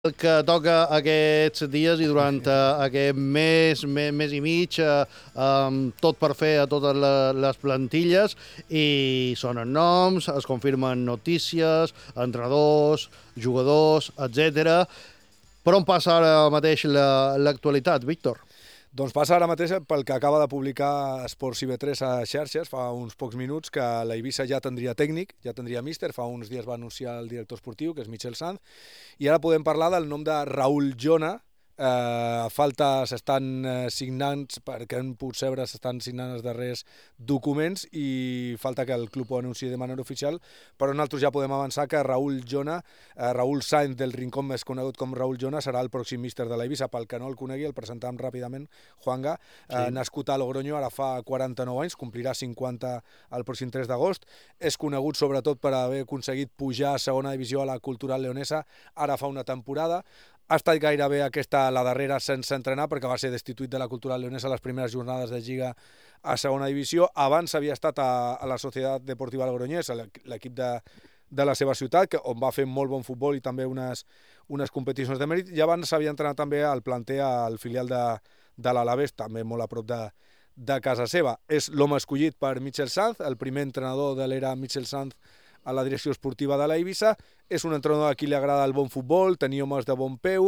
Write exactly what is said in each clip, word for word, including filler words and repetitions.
El que toca aquests dies i durant uh, aquest mes, mes, mes i mig, uh, um, tot per fer a totes les, les plantilles i sonen noms, es confirmen notícies, entrenadors, jugadors, etcètera. Per on passa ara mateix l'actualitat, Víctor? Doncs passa ara mateix pel que acaba de publicar Esports I V tres a xarxes fa uns pocs minuts, que la Eivissa ja tindria tècnic, ja tindria míster, fa uns dies va anunciar el director esportiu, que és Michel Sanz, i ara podem parlar del nom de Raúl Llona. Uh, falta, s'estan uh, signant, perquè hem pogut saber, s'estan signant els darrers documents i falta que el club ho anunciï de manera oficial, però nosaltres ja podem avançar que Raúl Llona, uh, Raúl Sainz del Rincón, més conegut com Raúl Llona, serà el pròxim míster de la Eivissa. Pel que no el conegui, el presentàvem ràpidament, Juanga, uh, sí. Nascut a Logroño, ara fa quaranta-nou anys, complirà cinquanta el pròxim tres d'agost, és conegut sobretot per haver aconseguit pujar a segona divisió a la Cultural Leonesa, ara fa una temporada. Ha estat gairebé aquesta, la darrera, sense entrenar, perquè va ser destituït de la Cultural Leonesa a les primeres jornades de Lliga a segona divisió. Abans havia estat a, a la Societat Deportiva Logroñés, l'equip de, de la seva ciutat, on va fer molt bon futbol i també unes, unes competicions de mèrit. I abans s'havia entrenat també al planter, al filial de, de l'Alavés, també molt a prop de, de casa seva. És l'home escollit per Michel Sanz, el primer entrenador de l'era Michel Sanz a la direcció esportiva de la Eivissa. És un entrenador a qui li agrada el bon futbol, tenir homes de bon peu.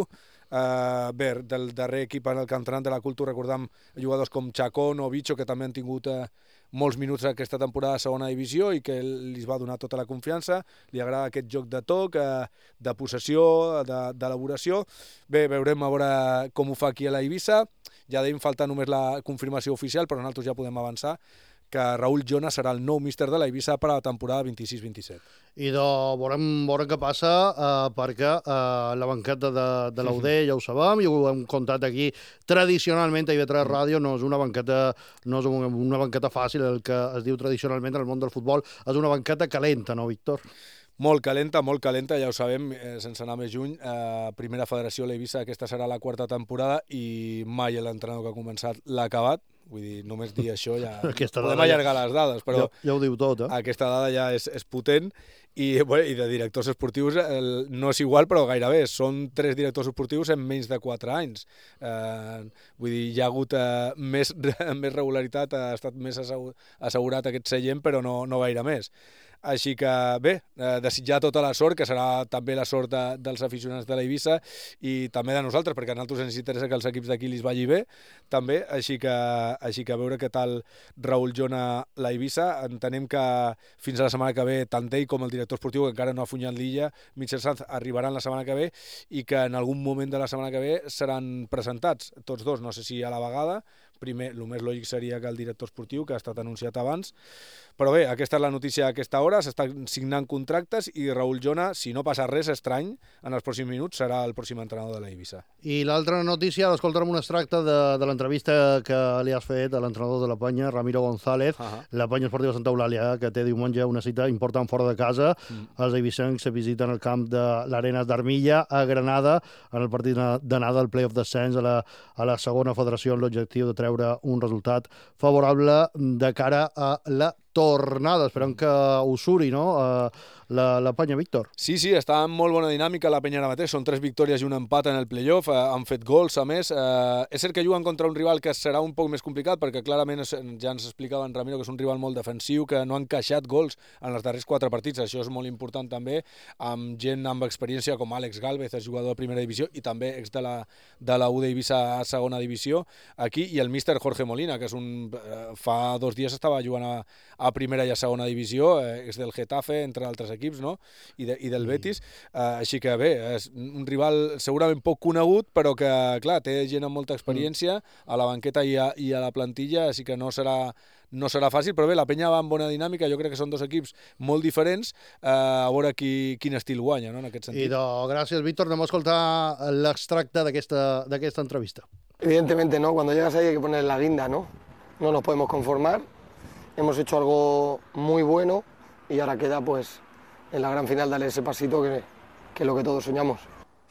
Uh, bé, del darrer equip en el que ha entrenat de la Cultura recordam jugadors com Chacón o Bicho, que també han tingut uh, molts minuts aquesta temporada a segona divisió i que li va donar tota la confiança. Li agrada aquest joc de toc, uh, de possessió, d'elaboració. Bé, veurem a veure com ho fa aquí a la Eivissa. Ja dèiem, falta només la confirmació oficial, però nosaltres ja podem avançar que Raúl Llona serà el nou míster de la Eivissa per a la temporada vint-i-sis vint-i-set. I de, veurem, veurem què passa, eh, perquè eh, la banqueta de, de l'U D, ja ho sabem, i ho hem contat aquí, tradicionalment a I V tres Ràdio no és una banqueta, no és una, una banqueta fàcil, el que es diu tradicionalment en el món del futbol, és una banqueta calenta, no, Víctor? Molt calenta, molt calenta, ja ho sabem, eh, sense anar més juny. Eh, primera federació a l'Eivissa, aquesta serà la quarta temporada i mai l'entrenador que ha començat l'ha acabat. Vull dir, només dir això ja podem allargar les dades, però ja, ja ho diu tot, eh? Aquesta dada ja és, és potent i, bueno, i de directors esportius el, no és igual, però gairebé. Són tres directors esportius en menys de quatre anys. Eh, vull dir, hi ha hagut eh, més, més regularitat, ha estat més assegurat aquest seient, però no, no gaire més. Així que, bé, eh, desitjar tota la sort, que serà també la sort de, dels aficionats de la Eivissa i també de nosaltres, perquè a nosaltres ens interessa que els equips d'aquí li vagi bé, també, així que, així que a veure què tal Raúl Llona la Eivissa. Entenem que fins a la setmana que ve tant ell com el director esportiu, que encara no ha funyat l'illa, Michel Sanz, arribaran la setmana que ve i que en algun moment de la setmana que ve seran presentats, tots dos, no sé si a la vegada. Primer, el més lògic seria que el director esportiu, que ha estat anunciat abans, però bé, aquesta és la notícia a aquesta hora, s'estan signant contractes i Raúl Llona, si no passa res estrany, en els pròxims minuts serà el pròxim entrenador de la Eivissa. I l'altra notícia, escoltarem un extracte de, de l'entrevista que li has fet a l'entrenador de la Penya, Ramiro González, uh -huh. la Penya Esportiva Santa Eulàlia, que té diumenge una cita important fora de casa. Mm. Els eivissencs se visiten el camp de l'Arenas d'Armilla a Granada en el partit d'anada al play-off descens a la, a la segona federació amb l'objectiu de treure un resultat favorable de cara a la tornada. Esperem que ho suri, no?, uh, la, la Penya, Víctor. Sí, sí, està en molt bona dinàmica la Penya ara mateix. Són tres victòries i un empat en el playoff. Eh, han fet gols, a més. Eh, és cert que juguen contra un rival que serà un poc més complicat, perquè clarament ja ens explicava en Ramiro que és un rival molt defensiu, que no han encaixat gols en els darrers quatre partits. Això és molt important també, amb gent amb experiència com Àlex Gálvez, és jugador de primera divisió, i també ex de la, de la U D Eivissa a segona divisió, aquí, i el míster Jorge Molina, que és un, eh, fa dos dies estava jugant a, a primera i a segona divisió, eh, és del Getafe, entre altres equips, no? I, de, i del Betis, uh, així que bé, és un rival segurament poc conegut, però que, clar, té gent amb molta experiència a la banqueta i a, i a la plantilla, així que no serà, no serà fàcil, però bé, la Penya va en bona dinàmica. Jo crec que són dos equips molt diferents, uh, a veure qui, quin estil guanya, no?, en aquest sentit. I de, gràcies, Víctor. Anem a escoltar l'extracte d'aquesta d'aquesta entrevista. Evidentemente, ¿no? Cuando llegas ahí hay que poner la guinda, ¿no? No nos podemos conformar. Hemos hecho algo muy bueno y ahora queda, pues, en la gran final darle ese pasito que, que es lo que todos soñamos.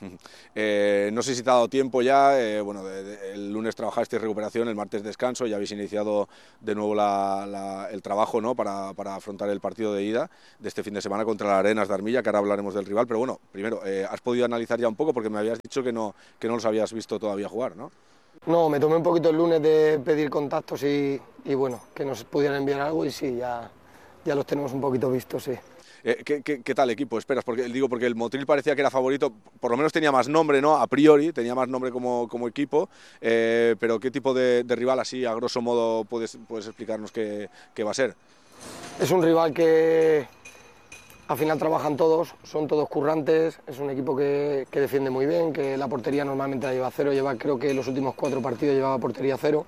Eh, no sé si te ha dado tiempo ya, eh, bueno, de, de, el lunes trabajaste recuperación, el martes descanso, ya habéis iniciado de nuevo la, la, el trabajo, ¿no?, para, para afrontar el partido de ida de este fin de semana contra la Arenas de Armilla, que ahora hablaremos del rival, pero bueno, primero, eh, ¿has podido analizar ya un poco? Porque me habías dicho que no, que no los habías visto todavía jugar, ¿no? No, me tomé un poquito el lunes de pedir contactos y, y bueno, que nos pudieran enviar algo y sí, ya, ya los tenemos un poquito vistos, sí. Eh, ¿qué, qué, ¿Qué tal equipo esperas? Porque digo, porque el Motril parecía que era favorito, por lo menos tenía más nombre, ¿no? A priori, tenía más nombre como, como equipo, eh, pero ¿qué tipo de, de rival así, a grosso modo, puedes, puedes explicarnos qué, qué va a ser? Es un rival que al final trabajan todos, son todos currantes, es un equipo que, que defiende muy bien, que la portería normalmente la lleva a cero, lleva, creo que los últimos cuatro partidos llevaba portería a cero.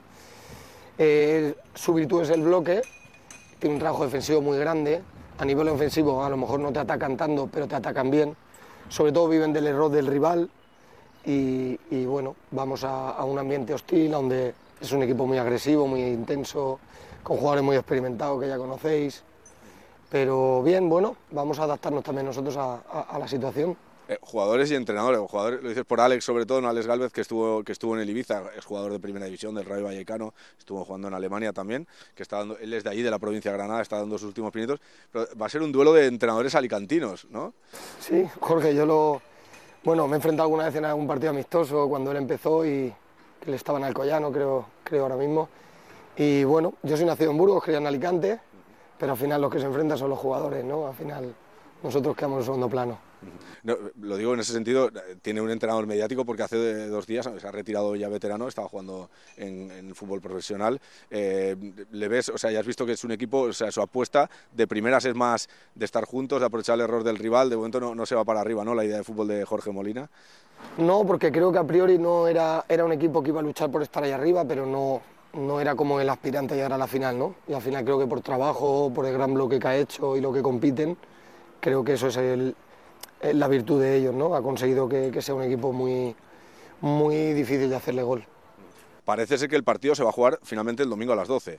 Eh, su virtud es el bloque, tiene un trabajo defensivo muy grande. A nivel ofensivo a lo mejor no te atacan tanto, pero te atacan bien. Sobre todo viven del error del rival y, y bueno, vamos a, a un ambiente hostil donde es un equipo muy agresivo, muy intenso, con jugadores muy experimentados que ya conocéis. Pero bien, bueno, vamos a adaptarnos también nosotros a, a, a la situación. Eh, jugadores y entrenadores, jugadores, lo dices por Alex sobre todo, no Alex Gálvez, que estuvo, que estuvo en el Ibiza, es jugador de primera división del Rayo Vallecano, estuvo jugando en Alemania también, que está dando, él es de allí, de la provincia de Granada, está dando sus últimos pinitos, pero va a ser un duelo de entrenadores alicantinos, ¿no? Sí, Jorge, yo lo... Bueno, me he enfrentado alguna vez en algún partido amistoso cuando él empezó y que le estaba en Alcoyano, creo, creo ahora mismo, y bueno, yo soy nacido en Burgos, criado en Alicante, pero al final los que se enfrentan son los jugadores, ¿no? Al final nosotros quedamos en segundo plano. No, lo digo en ese sentido, tiene un entrenador mediático porque hace dos días se ha retirado ya veterano, estaba jugando en, en el fútbol profesional. Eh, le ves, o sea, ya has visto que es un equipo, o sea, su apuesta de primeras es más de estar juntos, de aprovechar el error del rival, de momento no, no se va para arriba, ¿no?, la idea de fútbol de Jorge Molina. No, porque creo que a priori no era, era un equipo que iba a luchar por estar ahí arriba, pero no, no era como el aspirante a llegar a la final, ¿no? Y al final creo que por trabajo, por el gran bloque que ha hecho y lo que compiten, creo que eso es el... la virtud de ellos, ¿no? Ha conseguido que, que sea un equipo muy, muy difícil de hacerle gol. Parece ser que el partido se va a jugar finalmente el domingo a las doce.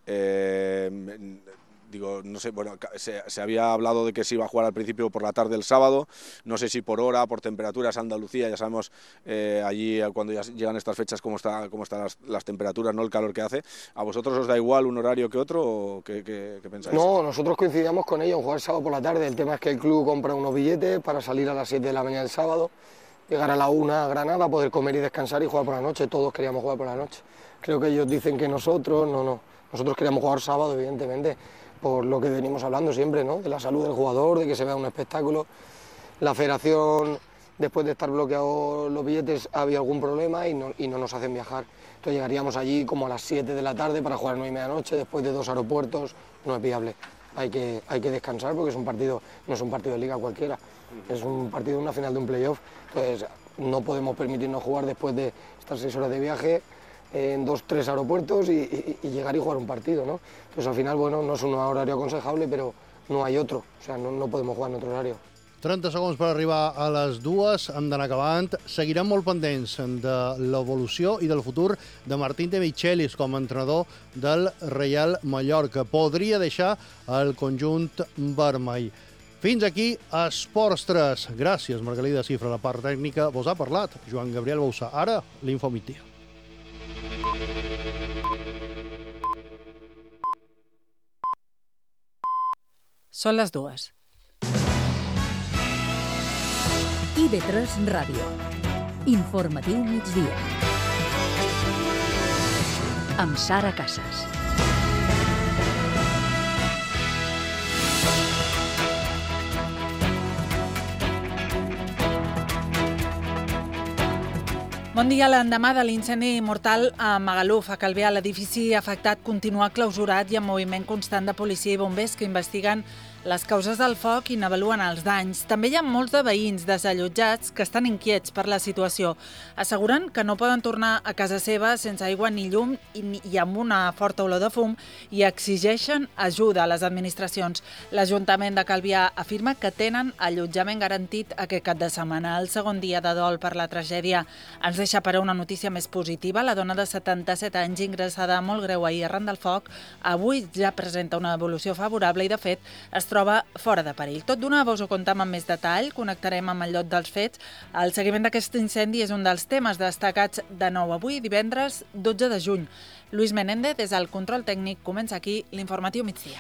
Eh, digo, no sé, bueno, se, se había hablado de que se iba a jugar al principio por la tarde el sábado, no sé si por hora, por temperaturas, Andalucía, ya sabemos eh, allí cuando ya llegan estas fechas cómo está, cómo están las, las temperaturas, ¿no?, el calor que hace. ¿A vosotros os da igual un horario que otro o qué, qué, qué pensáis? No, nosotros coincidíamos con ellos en jugar el sábado por la tarde. El tema es que el club compra unos billetes para salir a las siete de la mañana el sábado, llegar a la una a Granada, poder comer y descansar y jugar por la noche. Todos queríamos jugar por la noche. Creo que ellos dicen que nosotros, no, no. Nosotros queríamos jugar sábado, evidentemente, por lo que venimos hablando siempre, ¿no?, de la salud del jugador, de que se vea un espectáculo. La federación, después de estar bloqueados los billetes, había algún problema y no, y no nos hacen viajar. Entonces llegaríamos allí como a las siete de la tarde para jugar a nueve y media noche, después de dos aeropuertos, no es viable. Hay que, hay que descansar porque es un partido, no es un partido de liga cualquiera, es un partido de una final de un playoff. Entonces no podemos permitirnos jugar después de estas seis horas de viaje en dos, tres aeropuertos y, y, y llegar y jugar un partido, ¿no? Entonces al final, bueno, no es un horario aconsejable, pero no hay otro, o sea, no, no podemos jugar en otro horario. trenta segons per arribar a les dues, hem d'anar acabant. Seguirem molt pendents de l'evolució i del futur de Martín de Michelis com a entrenador del Reial Mallorca. Podria deixar el conjunt vermell. Fins aquí Esports tres. Gràcies, Margalida Cifra. La part tècnica vos ha parlat Joan Gabriel Bausà. Ara, l'Info Migdia. Són les dues. I B tres Ràdio. Informatiu migdia. Amb Sara Casas. Bon dia. L'endemà de l'incendi mortal a Magaluf, a Calvià, l'edifici afectat continua clausurat i amb moviment constant de policia i bombers que investiguen les causes del foc i n'avaluen els danys. També hi ha molts de veïns desallotjats que estan inquiets per la situació. Asseguren que no poden tornar a casa seva sense aigua ni llum i, i amb una forta olor de fum i exigeixen ajuda a les administracions. L'Ajuntament de Calvià afirma que tenen allotjament garantit aquest cap de setmana, el segon dia de dol per la tragèdia. Ens deixa per a una notícia més positiva. La dona de setanta-set anys ingressada molt greu ahir arran del foc avui ja presenta una evolució favorable i, de fet, es troba troba fora de perill. Tot d'una vos ho contam amb més detall, connectarem amb el lloc dels fets. El seguiment d'aquest incendi és un dels temes destacats de nou avui, divendres dotze de juny. Luis Menéndez, des del control tècnic, comença aquí l'informatiu migdia.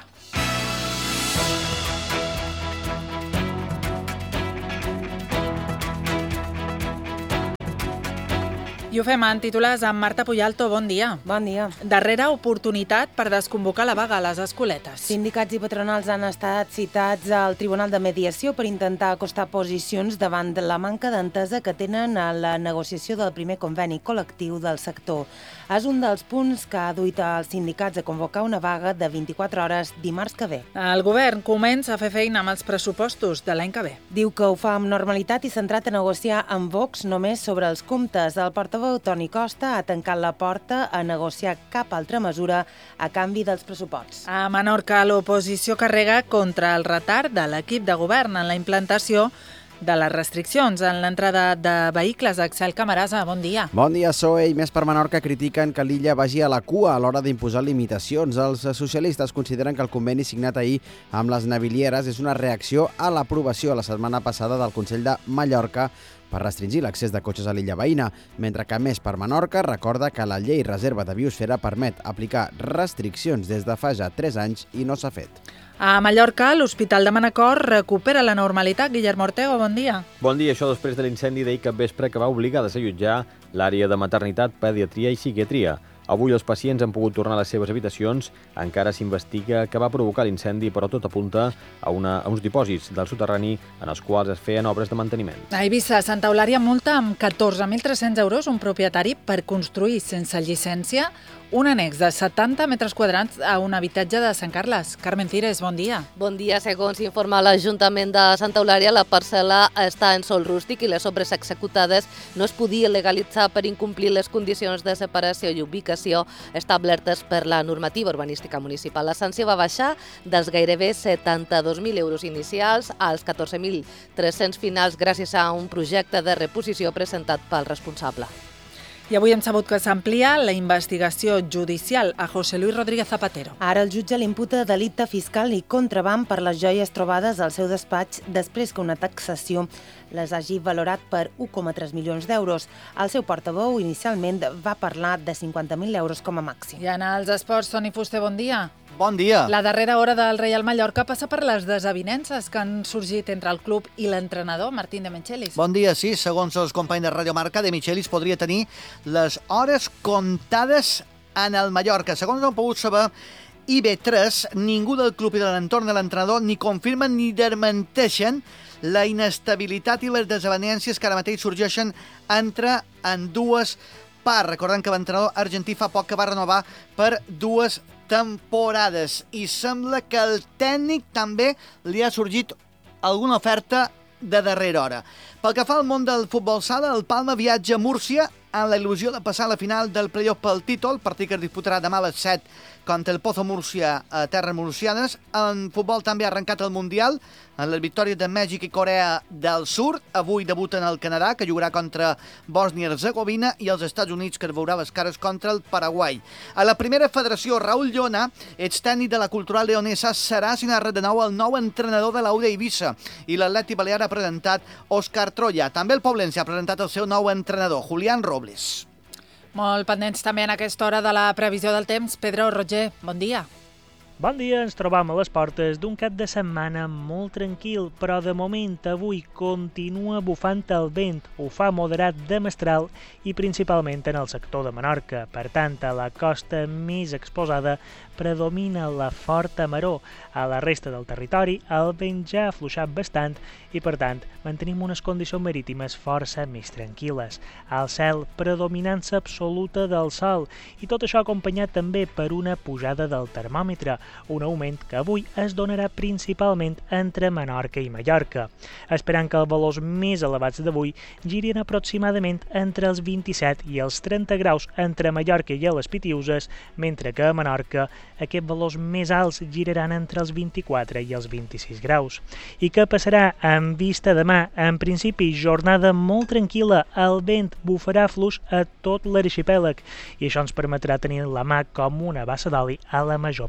I ho fem en titulars amb Marta Puyalto. Bon dia. Bon dia. Darrera oportunitat per desconvocar la vaga a les escoletes. Sindicats i patronals han estat citats al Tribunal de Mediació per intentar acostar posicions davant de la manca d'entesa que tenen a la negociació del primer conveni col·lectiu del sector. És un dels punts que ha duit als sindicats a convocar una vaga de vint-i-quatre hores dimarts que ve. El govern comença a fer feina amb els pressupostos de l'any que ve. Diu que ho fa amb normalitat i centrat a negociar amb Vox només sobre els comptes. El portaveu Toni Costa ha tancat la porta a negociar cap altra mesura a canvi dels pressuposts. A Menorca, l'oposició carrega contra el retard de l'equip de govern en la implantació de les restriccions en l'entrada de vehicles. Axel Camarasa, bon dia. Bon dia, P S O E i Més per Menorca critiquen que l'illa vagi a la cua a l'hora d'imposar limitacions. Els socialistes consideren que el conveni signat ahir amb les navilieres és una reacció a l'aprovació la setmana passada del Consell de Mallorca per restringir l'accés de cotxes a l'illa veïna, mentre que Més per Menorca recorda que la llei reserva de biosfera permet aplicar restriccions des de fa ja tres anys i no s'ha fet. A Mallorca, l'Hospital de Manacor recupera la normalitat. Guillermo Ortego, bon dia. Bon dia, això després de l'incendi d'ahir capvespre que va obligar a desallotjar l'àrea de maternitat, pediatria i psiquiatria. Avui els pacients han pogut tornar a les seves habitacions. Encara s'investiga què va provocar l'incendi, però tot apunta a, una, a uns dipòsits del soterrani en els quals es feien obres de manteniment. A Eivissa, Santa Eulària multa amb catorze mil tres-cents euros un propietari per construir sense llicència un annex de setanta metres quadrats a un habitatge de Sant Carles. Carmen Cires, bon dia. Bon dia. Segons informa l'Ajuntament de Santa Eulària, la parcel·la està en sòl rústic i les obres executades no es podien legalitzar per incomplir les condicions de separació i ubicació establertes per la normativa urbanística municipal. La sanció va baixar dels gairebé setanta-dos mil euros inicials als catorze mil tres-cents finals gràcies a un projecte de reposició presentat pel responsable. I avui hem sabut que s'amplia la investigació judicial a José Luis Rodríguez Zapatero. Ara el jutge l'imputa delicte fiscal i contraban per les joies trobades al seu despatx després que una taxació les hagi valorat per un coma tres milions d'euros. El seu portaveu inicialment va parlar de cinquanta mil euros com a màxim. I en els esports, Toni Fuster, bon dia. Bon dia. La darrera hora del Reial Mallorca passa per les desavinences que han sorgit entre el club i l'entrenador, Martín de Michelis. Bon dia, sí. Segons els companys de Radio Marca, de Michelis podria tenir les hores comptades en el Mallorca. Segons han pogut saber I B tres, ningú del club i de l'entorn de l'entrenador ni confirmen ni desmenteixen la inestabilitat i les desavinences que ara mateix sorgeixen entre en dues parts. Recordem que l'entrenador argentí fa poc que va renovar per dues temporades i sembla que al tècnic també li ha sorgit alguna oferta de darrera hora. Pel que fa al món del futbol sala, el Palma viatja a Múrcia amb la il·lusió de passar a la final del play-off pel títol, partit que es disputarà demà a les set contra el Pozo Múrcia a terres murcianes. En futbol també ha arrencat el Mundial, en les victòries de Mèxic i Corea del Sud. Avui debuten el Canadà, que jugarà contra Bòsnia i Hercegovina, i els Estats Units, que es veurà les cares contra el Paraguai. A la primera federació, Raúl Llona, extècnic de la Cultural Leonesa, serà, si no de nou, el nou entrenador de l'Aude Eivissa, i l'Atleti Balear ha presentat Òscar Troya. També el Poblense ha presentat el seu nou entrenador, Julián Robles. Molt pendents també en aquesta hora de la previsió del temps. Pedro Roger, bon dia. Bon dia, ens trobam a les portes d'un cap de setmana molt tranquil, però de moment avui continua bufant el vent, ho fa moderat de mestral i principalment en el sector de Menorca. Per tant, a la costa més exposada predomina la forta maror. A la resta del territori el vent ja ha afluixat bastant i, per tant, mantenim unes condicions marítimes força més tranquil·les. Al cel, predominança absoluta del sol i tot això acompanyat també per una pujada del termòmetre, un augment que avui es donarà principalment entre Menorca i Mallorca, esperant que els valors més elevats d'avui girin aproximadament entre els vint-i-set i els trenta graus entre Mallorca i les Pitiüses, mentre que a Menorca aquests valors més alts giraran entre els vint-i-quatre i els vint-i-sis graus. I què passarà en vista demà? En principi, jornada molt tranquil·la, el vent bufarà fluix a tot l'arxipèlag i això ens permetrà tenir la mà com una bassa d'oli a la major part del territori.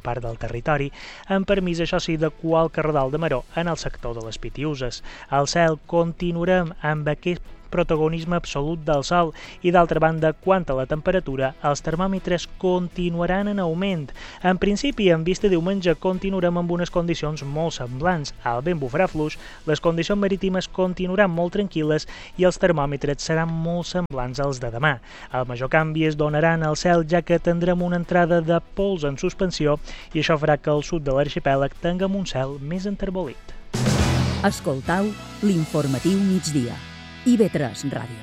territori, amb permís, això sí, de qualque rodal de maror en el sector de les Pitiuses. Al cel continuarem amb aquest protagonisme absolut del sol i, d'altra banda, quant a la temperatura, els termòmetres continuaran en augment. En principi, en vista diumenge, continuarem amb unes condicions molt semblants. El vent bufarà fluix, les condicions marítimes continuaran molt tranquil·les i els termòmetres seran molt semblants als de demà. El major canvi es donaran al cel, ja que tindrem una entrada de pols en suspensió i això farà que al sud de l'arxipèlag tinguem un cel més enterbolit. Escoltau l'informatiu migdia. I B tres Ràdio.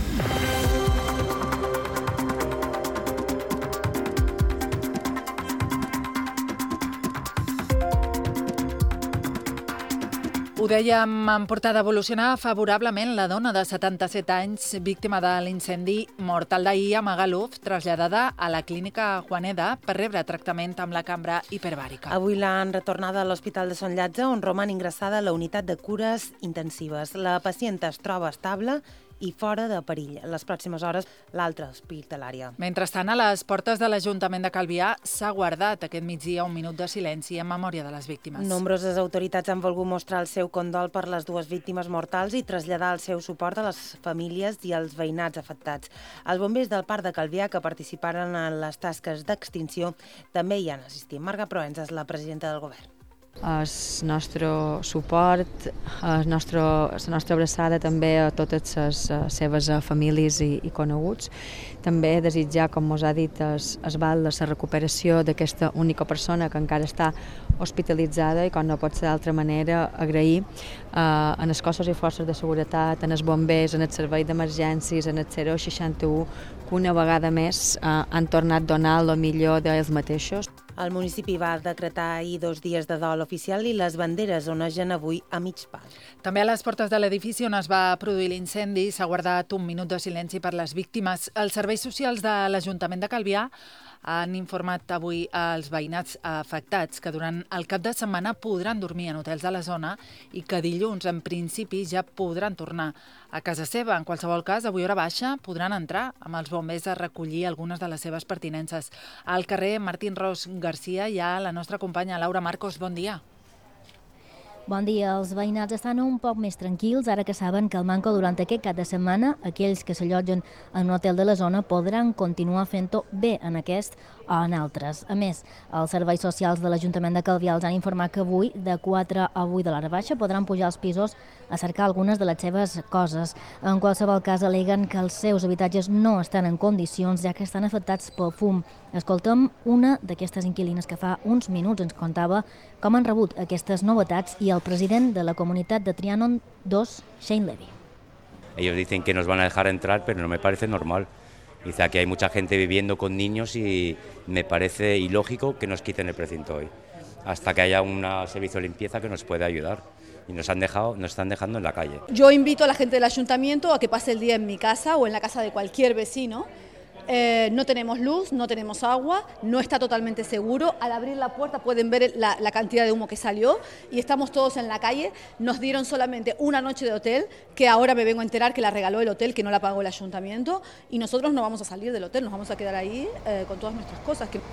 Ho dèiem en portada, evolucionar favorablement la dona de setanta-set anys, víctima de l'incendi mortal d'ahir a Magaluf, traslladada a la clínica Juaneda per rebre tractament amb la cambra hiperbàrica. Avui l'han retornada a l'Hospital de Sant Llatge, on roman ingressada a la unitat de cures intensives. La pacient es troba estable i fora de perill. En les pròximes hores, l'altra hospitalària. Mentrestant, a les portes de l'Ajuntament de Calvià s'ha guardat aquest migdia un minut de silenci en memòria de les víctimes. Nombroses autoritats han volgut mostrar el seu condol per les dues víctimes mortals i traslladar el seu suport a les famílies i als veïnats afectats. Els bombers del Parc de Calvià, que participaren en les tasques d'extinció, també hi han assistit. Marga Proens és la presidenta del govern. El nostre suport, el nostre, la nostra abraçada també a totes les seves famílies i, i coneguts. També desitjar, com us ha dit, es, es val la recuperació d'aquesta única persona que encara està hospitalitzada i, com no pot ser d'altra manera, agrair eh, en els cossos i forces de seguretat, en els bombers, en el servei d'emergències, en el zero seixanta u, que una vegada més eh, han tornat a donar el millor d'ells mateixos. El municipi va decretar ahir dos dies de dol oficial i les banderes onegen avui a mig pal. També a les portes de l'edifici on es va produir l'incendi s'ha guardat un minut de silenci per les víctimes. Els serveis socials de l'Ajuntament de Calvià han informat avui als veïnats afectats que durant el cap de setmana podran dormir en hotels de la zona i que dilluns, en principi, ja podran tornar a casa seva. En qualsevol cas, avui hora baixa podran entrar amb els bombers a recollir algunes de les seves pertinences. Al carrer Martín Ros Garcia hi ha la nostra companya Laura Marcos. Bon dia. Bon dia. Els veïnats estan un poc més tranquils ara que saben que el manco durant aquest cap de setmana aquells que s'allotgen en un hotel de la zona podran continuar fent-ho bé en aquest o en altres. A més, els serveis socials de l'Ajuntament de Calvià els han informat que avui, de quatre a vuit de l'hora baixa, podran pujar als pisos a cercar algunes de les seves coses. En qualsevol cas, aleguen que els seus habitatges no estan en condicions, ja que estan afectats pel fum. Escoltem una d'aquestes inquilines que fa uns minuts ens contava com han rebut aquestes novetats i el president de la comunitat de Trianon dos, Shane Levy. Ellos dicen que nos van a dejar entrar, pero no me parece normal. Dice, aquí hay mucha gente viviendo con niños y me parece ilógico que nos quiten el precinto hoy, hasta que haya un servicio de limpieza que nos pueda ayudar. Y nos han dejado, nos están dejando en la calle. Yo invito a la gente del ayuntamiento a que pase el día en mi casa o en la casa de cualquier vecino. Eh, no tenemos luz, no tenemos agua, no está totalmente seguro. Al abrir la puerta pueden ver la, la cantidad de humo que salió y estamos todos en la calle. Nos dieron solamente una noche de hotel, que ahora me vengo a enterar que la regaló el hotel, que no la pagó el ayuntamiento, y nosotros no vamos a salir del hotel, nos vamos a quedar ahí eh, con todas nuestras cosas. Que...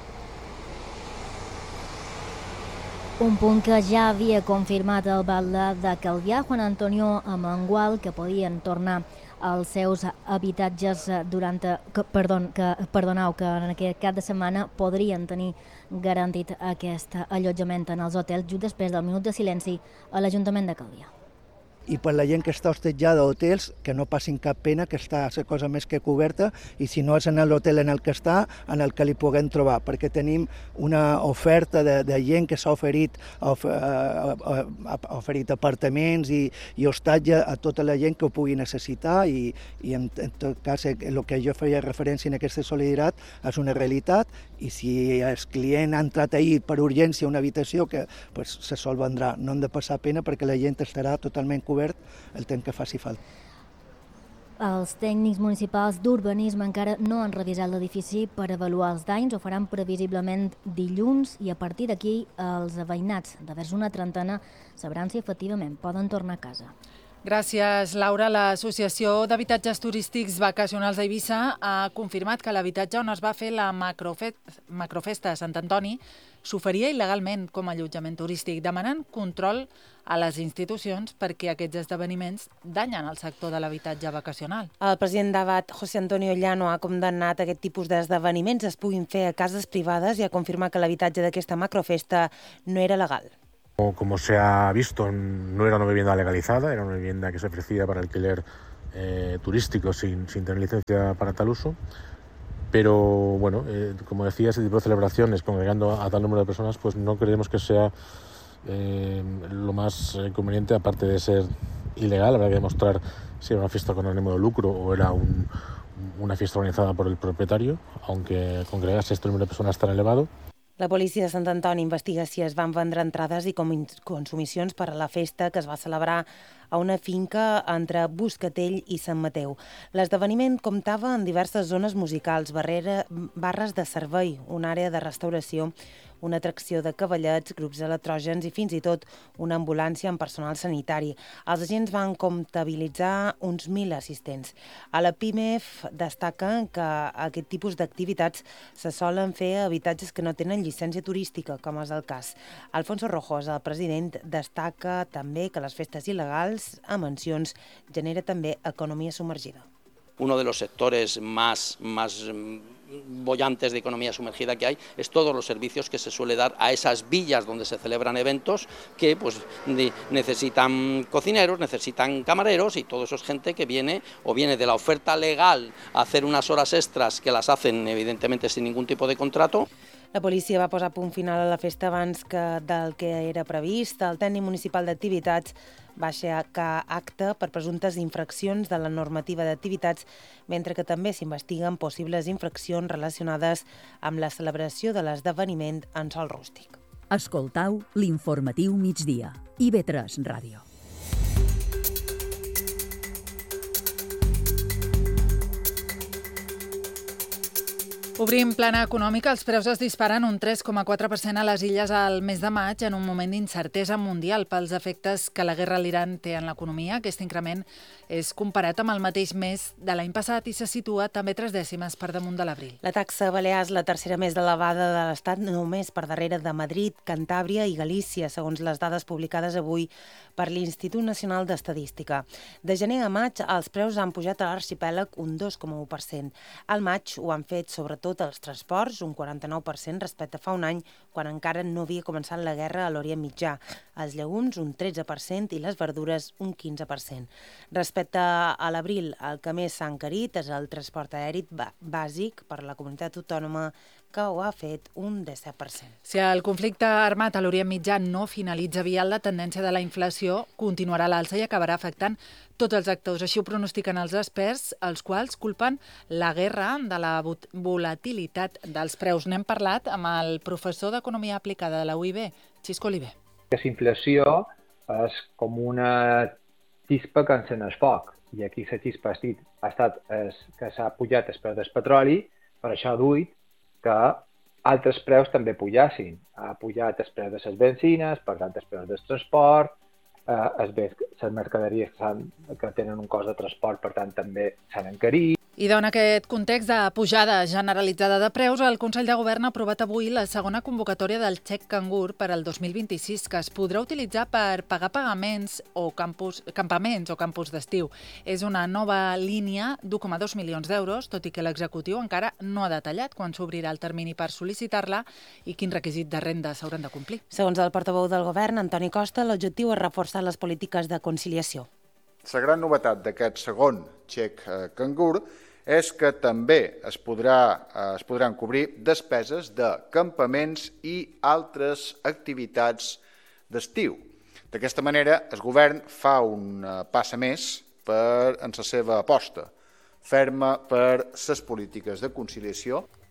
Un punt que ja havia confirmat el batlle de Calvià, Juan Antonio Amengual, que podien tornar als seus habitatges durant... Que, perdó, que, perdoneu, que en aquest cap de setmana podrien tenir garantit aquest allotjament en els hotels just després del minut de silenci a l'Ajuntament de Calvià. I per la gent que està hostatjada a hotels, que no passin cap pena, que està la cosa més que coberta, i si no és en l'hotel en el que està, en el que li puguem trobar, perquè tenim una oferta de, de gent que s'ha oferit, of, uh, uh, oferit apartaments i, i hostatge a tota la gent que ho pugui necessitar, i, i en, en tot cas el que jo feia referència en aquesta solidaritat és una realitat, i si el client ha entrat ahir per urgència a una habitació, que pues, se sol vendrà. No hem de passar pena perquè la gent estarà totalment coberta el temps que faci falta. Els tècnics municipals d'urbanisme encara no han revisat l'edifici per avaluar els danys, ho faran previsiblement dilluns, i a partir d'aquí els veïnats de vers una trentena sabran si efectivament poden tornar a casa. Gràcies, Laura. L'Associació d'Habitatges Turístics Vacacionals d'Eivissa ha confirmat que l'habitatge on es va fer la macrofesta a Sant Antoni s'oferia il·legalment com a allotjament turístic, demanant control a les institucions perquè aquests esdeveniments danyen el sector de l'habitatge vacacional. El president d'Abat, José Antonio Llano, ha condemnat aquest tipus d'esdeveniments es puguin fer a cases privades i ha confirmat que l'habitatge d'aquesta macrofesta no era legal. Como se ha visto, no era una vivienda legalizada, era una vivienda que se ofrecía para alquiler eh, turístico sin, sin tener licencia para tal uso. Pero, bueno, eh, como decía, ese tipo de celebraciones, congregando a tal número de personas, pues no creemos que sea eh, lo más conveniente, aparte de ser ilegal. Habrá que demostrar si era una fiesta con ánimo de lucro o era un, una fiesta organizada por el propietario, aunque congregarse este número de personas tan elevado. La policia de Sant Antoni investiga si es van vendre entrades i consumicions per a la festa que es va celebrar a una finca entre Buscatell i Sant Mateu. L'esdeveniment comptava amb diverses zones musicals, barrera, barres de servei, una àrea de restauració, una atracció de cavallets, grups electrògens i fins i tot una ambulància amb personal sanitari. Els agents van comptabilitzar uns mil assistents. A la PIMEF destaquen que aquest tipus d'activitats se solen fer a habitatges que no tenen llicència turística, com és el cas. Alfonso Rojosa, el president, destaca també que les festes il·legals a mansions genera també economia submergida. Uno de los sectores más, más bollantes de economía sumergida que hay es todos los servicios que se suele dar a esas villas donde se celebran eventos que pues necesitan cocineros, necesitan camareros y todo eso es gente que viene o viene de la oferta legal a hacer unas horas extras que las hacen evidentemente sin ningún tipo de contrato. La policia va posar punt final a la festa abans que del que era previst. El tècnic municipal d'activitats va aixecar acte per presumptes infraccions de la normativa d'activitats, mentre que també s'investiguen possibles infraccions relacionades amb la celebració de l'esdeveniment en sòl rústic. Escoltau l'informatiu migdia. I B tres Ràdio. Obrim plana econòmica. Els preus es disparen un tres coma quatre per cent a les illes al mes de maig en un moment d'incertesa mundial pels efectes que la guerra a l'Iran té en l'economia. Aquest increment és comparat amb el mateix mes de l'any passat i se situa també tres dècimes per damunt de l'abril. La taxa balear és la tercera més elevada de l'Estat, només per darrere de Madrid, Cantàbria i Galícia, segons les dades publicades avui per l'Institut Nacional d'Estadística. De gener a maig, els preus han pujat a l'arxipèlag un dos coma u per cent. Al maig ho han fet sobretot tot els transports, un quaranta-nou per cent respecte a fa un any, quan encara no havia començat la guerra a l'Orient Mitjà. Els llegums, un tretze per cent, i les verdures, un quinze per cent. Respecte a l'abril, el que més s'ha encarit és el transport aèri bàsic per a la comunitat autònoma, que ho ha fet un disset per cent. Si el conflicte armat a l'Orient Mitjà no finalitza aviat, la tendència de la inflació continuarà a l'alça i acabarà afectant tots els actors. Així ho pronostiquen els experts, els quals culpen la guerra de la volatilitat dels preus. N'hem parlat amb el professor d'Economia Aplicada de la U I B, Xisco Oliver. Aquesta inflació és com una xispa que encén el foc. I aquí la xispa ha estat que s'ha pujat el preu del petroli, per això ha duit que altres preus també pujassin. Ha pujat el preu de les benzines, per tant, els preus del transport, eh, les mercaderies que tenen un cost de transport, per tant, també s'han encarit. I en aquest context de pujada generalitzada de preus, el Consell de Govern ha aprovat avui la segona convocatòria del xec cangur per al dos mil vint-i-sis, que es podrà utilitzar per pagar pagaments o campus, campaments o campus d'estiu. És una nova línia d'u coma dos milions d'euros, tot i que l'executiu encara no ha detallat quan s'obrirà el termini per sol·licitar-la i quin requisit de renda s'hauran de complir. Segons el portaveu del Govern, Antoni Costa, l'objectiu és reforçar les polítiques de conciliació. La gran novetat d'aquest segon xec cangur és que també es, podrà, es podran cobrir despeses de campaments i altres activitats d'estiu. D'aquesta manera, el govern fa un pas més per, en la seva aposta ferma per les polítiques de conciliació.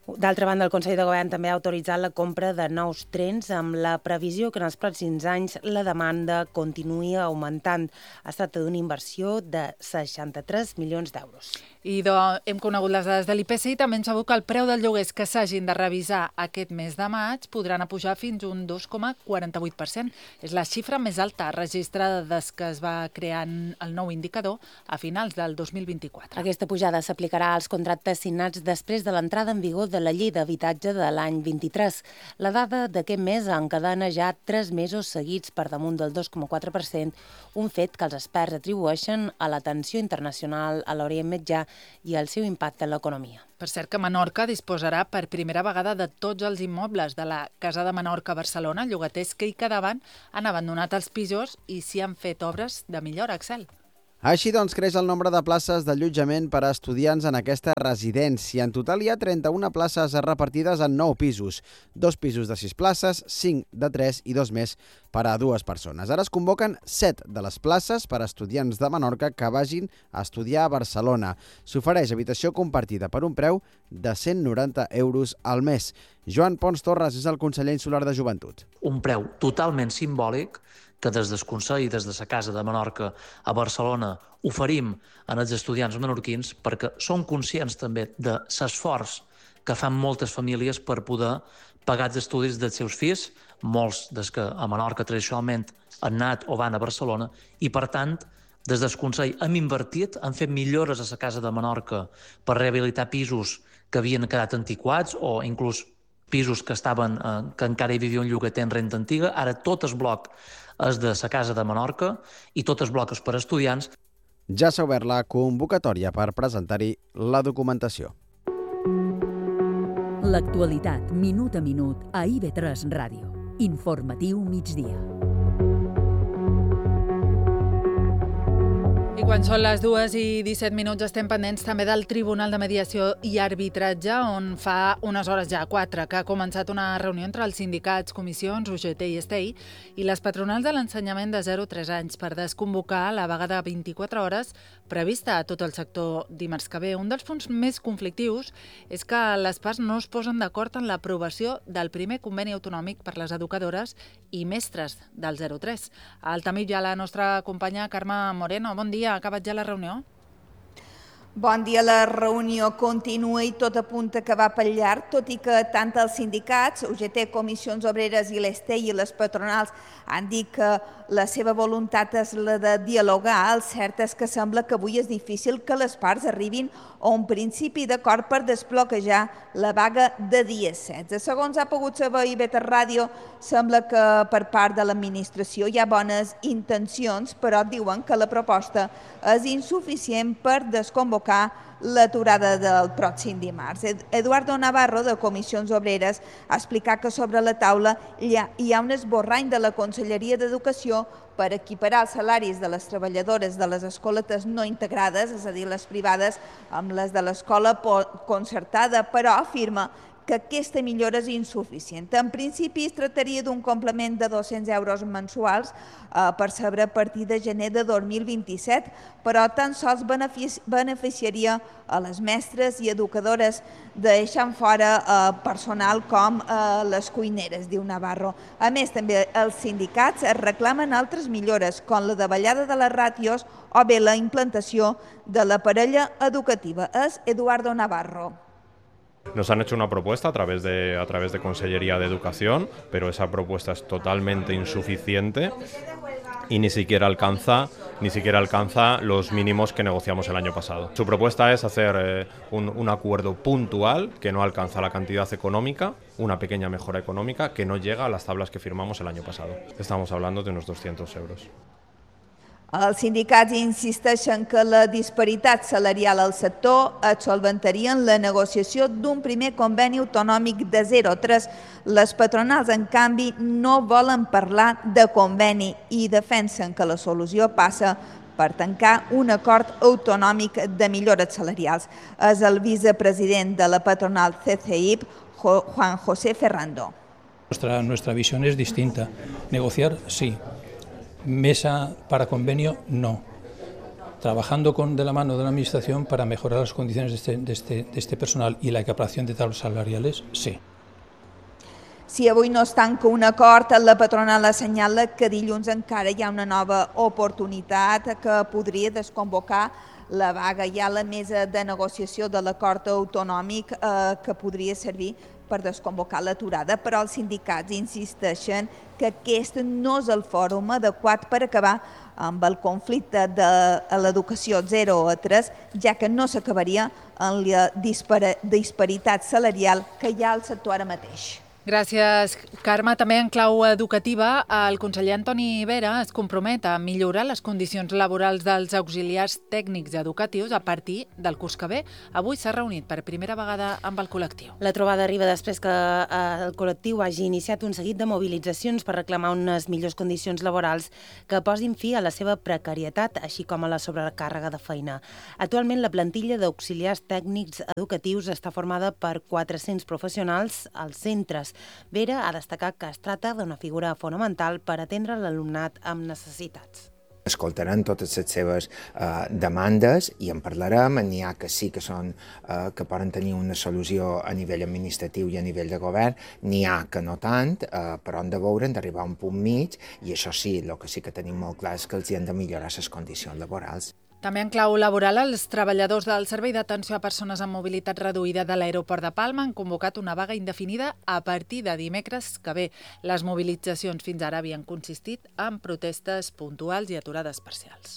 D'altra banda, el Consell de Govern també ha autoritzat la compra de nous trens amb la previsió que en els pròxims anys la demanda continuï augmentant. Es tracta d'una inversió de seixanta-tres milions d'euros. I de, hem conegut les dades de l'I P C i també hem sabut que el preu dels lloguers que s'hagin de revisar aquest mes de maig podran pujar fins un dos coma quaranta-vuit per cent. És la xifra més alta registrada des que es va crear el nou indicador a finals del dos mil vint-i-quatre. Aquesta pujada s'aplicarà als contractes signats després de l'entrada en vigor de la llei d'habitatge de l'any vint-i-tres. La dada d'aquest mes encadena ja tres mesos seguits per damunt del dos coma quatre per cent, un fet que els experts atribueixen a la tensió internacional a l'Orient Mitjà i el seu impacte en l'economia. Per cert que Menorca disposarà per primera vegada de tots els immobles de la Casa de Menorca a Barcelona, llogaters que hi quedaven han abandonat els pisos i s'hi han fet obres de millora, Axel. Així doncs, creix el nombre de places d'allotjament per a estudiants en aquesta residència. En total hi ha trenta-una places repartides en nou pisos, dos pisos de sis places, cinc de tres i dos més per a dues persones. Ara es convoquen set de les places per a estudiants de Menorca que vagin a estudiar a Barcelona. S'ofereix habitació compartida per un preu de cent noranta euros al mes. Joan Pons Torres és el conseller insular de Joventut. Un preu totalment simbòlic que des del Consell i des de la Casa de Menorca a Barcelona oferim als estudiants menorquins perquè som conscients també de l'esforç que fan moltes famílies per poder pagar els estudis dels seus fills, molts des que a Menorca tradicionalment han anat o van a Barcelona, i per tant, des del Consell hem invertit, hem fet millores a la Casa de Menorca per rehabilitar pisos que havien quedat antiquats o inclús pisos que estaven eh, que encara hi vivia un llogater en renta antiga. Ara tot el bloc és de la Casa de Menorca i tot el bloc és per a estudiants. Ja s'ha obert la convocatòria per presentar-hi la documentació. L'actualitat, minut a minut, a I B tres Ràdio. Informatiu migdia. I quan són les dues i disset minuts estem pendents també del Tribunal de Mediació i Arbitratge, on fa unes hores ja, quatre, que ha començat una reunió entre els sindicats, comissions, U G T i Estei i les patronals de l'ensenyament de zero a tres anys per desconvocar la vaga de vint-i-quatre hores prevista a tot el sector dimarts que ve. Un dels punts més conflictius és que les parts no es posen d'acord en l'aprovació del primer conveni autonòmic per les educadores i mestres del zero a tres. Al Tamil hi ha la nostra companya Carme Moreno. Bon dia. Ha acabat ja la reunió? Bon dia, la reunió continua i tot apunta que va pel llarg, tot i que tant els sindicats, U G T, Comissions Obreres i l'Estei i les patronals han dit que la seva voluntat és la de dialogar. El cert és que sembla que avui és difícil que les parts arribin a un principi d'acord per desbloquejar la vaga de dia setze. Segons ha pogut saber I B tres Ràdio, sembla que per part de l'administració hi ha bones intencions, però diuen que la proposta és insuficient per desconvocar l'aturada del pròxim dimarts. Eduardo Navarro, de Comissions Obreres, ha explicat que sobre la taula hi ha, hi ha un esborrany de la Conselleria d'Educació per equiparar els salaris de les treballadores de les escoletes no integrades, és a dir, les privades, amb les de l'escola concertada, però afirma que aquesta millora és insuficient. En principi es tractaria d'un complement de dos-cents euros mensuals eh, per saber a partir de gener de dos mil vint-i-set, però tan sols beneficiaria a les mestres i educadores, deixant fora eh, personal com eh, les cuineres, diu Navarro. A més, també els sindicats es reclamen altres millores, com la davallada de les ràtios o bé la implantació de la parella educativa. És Eduardo Navarro. Nos han hecho una propuesta a través de, a través de Consellería de Educación, pero esa propuesta es totalmente insuficiente y ni siquiera alcanza, ni siquiera alcanza los mínimos que negociamos el año pasado. Su propuesta es hacer eh, un, un acuerdo puntual que no alcanza la cantidad económica, una pequeña mejora económica que no llega a las tablas que firmamos el año pasado. Estamos hablando de unos doscientos euros. Els sindicats insisteixen que la disparitat salarial al sector es solventaria en la negociació d'un primer conveni autonòmic de zero a tres. Les patronals, en canvi, no volen parlar de conveni i defensen que la solució passa per tancar un acord autonòmic de millores salarials. És el vicepresident de la patronal C C I P, Juan José Ferrando. Nuestra, nuestra visión es distinta. Negociar, sí. Mesa para convenio, no. trabajando con, de la mano de la Administración para mejorar las condiciones de este, de este, de este personal y la equiparación de tablas salariales, sí. Si avui no es tanca un acord, la patronal assenyala que dilluns encara hi ha una nova oportunitat que podria desconvocar la vaga. Hi ha la mesa de negociació de l'acord autonòmic eh, que podria servir per desconvocar l'aturada, però els sindicats insisteixen que aquest no és el fòrum adequat per acabar amb el conflicte de l'educació zero a tres, ja que no s'acabaria amb la disparitat salarial que hi ha al sector ara mateix. Gràcies, Carme. També en clau educativa, el conseller Antoni Vera es compromet a millorar les condicions laborals dels auxiliars tècnics educatius a partir del curs que ve. Avui s'ha reunit per primera vegada amb el col·lectiu. La trobada arriba després que el col·lectiu hagi iniciat un seguit de mobilitzacions per reclamar unes millors condicions laborals que posin fi a la seva precarietat, així com a la sobrecàrrega de feina. Actualment, la plantilla d'auxiliars tècnics educatius està formada per quatre-cents professionals als centres. Vera ha destacat que es tracta d'una figura fonamental per atendre l'alumnat amb necessitats. Escoltaran totes les seves eh, demandes i en parlarem. N'hi ha que sí que són eh, que poden tenir una solució a nivell administratiu i a nivell de govern, n'hi ha que no tant, eh, però han de veure, han d'arribar a un punt mig, i això sí, el que sí que tenim molt clar és que els hi han de millorar les condicions laborals. També en clau laboral, els treballadors del Servei d'Atenció a Persones amb Mobilitat Reduïda de l'Aeroport de Palma han convocat una vaga indefinida a partir de dimecres que ve. Les mobilitzacions fins ara havien consistit en protestes puntuals i aturades parcials.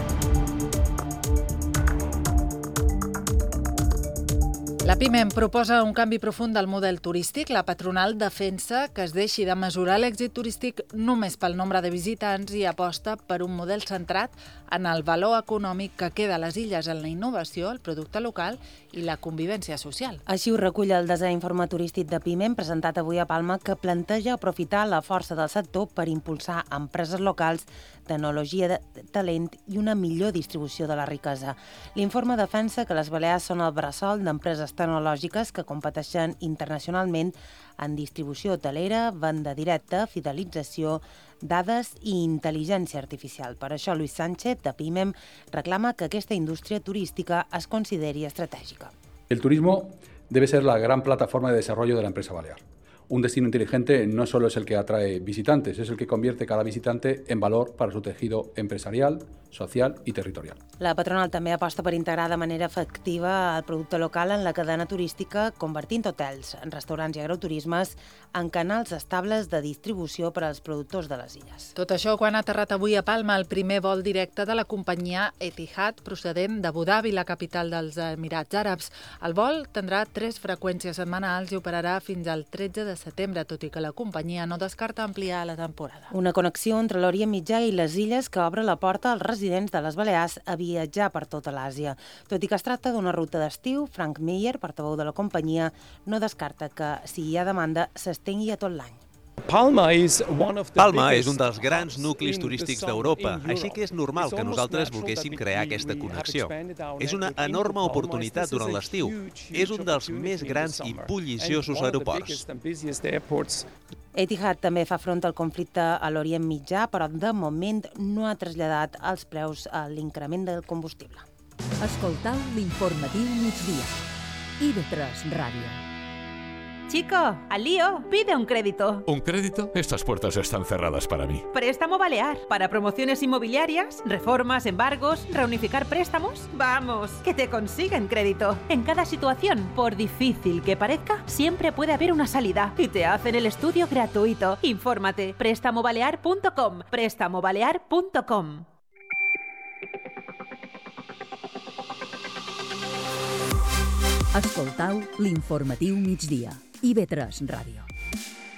La PIMEM proposa un canvi profund del model turístic. La patronal defensa que es deixi de mesurar l'èxit turístic només pel nombre de visitants i aposta per un model centrat en el valor econòmic que queda a les illes en la innovació, el producte local i la convivència social. Així ho recull el desinforme turístic de PIMEM presentat avui a Palma, que planteja aprofitar la força del sector per impulsar empreses locals, tecnologia de talent i una millor distribució de la riquesa. L'informe defensa que les Balears són el bressol d'empreses tecnològiques que competeixen internacionalment en distribució hotelera, venda directa, fidelització, dades i intel·ligència artificial. Per això, Luis Sánchez, de PIMEM, reclama que aquesta indústria turística es consideri estratègica. El turismo debe ser la gran plataforma de desarrollo de la empresa balear. Un destino inteligente no solo es el que atrae visitantes, es el que convierte cada visitante en valor para su tejido empresarial, social i territorial. La patronal també aposta per integrar de manera efectiva el producte local en la cadena turística, convertint hotels, restaurants i agroturismes en canals estables de distribució per als productors de les illes. Tot això quan ha aterrat avui a Palma el primer vol directe de la companyia Etihad procedent d'Abu Dhabi, la capital dels Emirats Àrabs. El vol tindrà tres freqüències setmanals i operarà fins al tretze de setembre, tot i que la companyia no descarta ampliar la temporada. Una connexió entre l'Orient Mitjà i les illes que obre la porta als residents de les Balears a viatjar per tota l'Àsia. Tot i que es tracta d'una ruta d'estiu, Frank Meyer, portaveu de la companyia, no descarta que, si hi ha demanda, s'estengui a tot l'any. Palma és un dels grans nuclis turístics d'Europa, així que és normal que nosaltres volguéssim crear aquesta connexió. És una enorme oportunitat durant l'estiu. És un dels més grans i bulliciosos aeroports. Etihad també fa front al conflicte a l'Orient Mitjà, però de moment no ha traslladat els preus a l'increment del combustible. Escoltau l'informatiu migdia. I ve tres Ràdio. Chico, al lío, pide un crédito. ¿Un crédito? Estas puertas están cerradas para mí. Préstamo Balear. Para promociones inmobiliarias, reformas, embargos, reunificar préstamos. Vamos, que te consiguen crédito. En cada situación, por difícil que parezca, siempre puede haber una salida. Y te hacen el estudio gratuito. Infórmate. préstamo balear punto com. préstamo balear punto com. Escoltau l'informatiu migdia. I ve tres Ràdio.